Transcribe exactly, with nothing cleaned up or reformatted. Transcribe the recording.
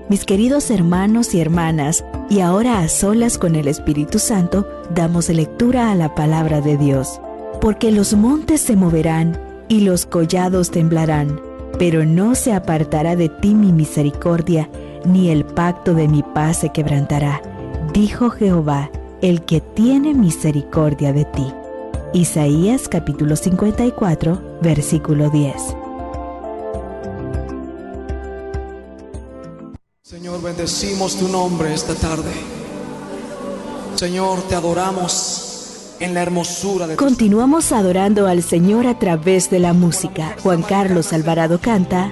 Mis queridos hermanos y hermanas, y ahora a solas con el Espíritu Santo, damos lectura a la palabra de Dios. Porque los montes se moverán y los collados temblarán, pero no se apartará de ti mi misericordia, ni el pacto de mi paz se quebrantará, dijo Jehová, el que tiene misericordia de ti. Isaías capítulo cincuenta y cuatro, versículo diez. Señor, bendecimos tu nombre esta tarde. Señor, te adoramos en la hermosura de tu... Continuamos adorando al Señor a través de la música. Juan Carlos Alvarado canta